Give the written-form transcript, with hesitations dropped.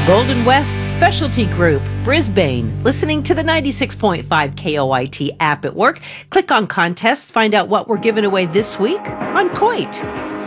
Golden West Specialty Group, Brisbane. Listening to the 96.5 KOIT app at work. Click on contests, find out what we're giving away this week on Coit.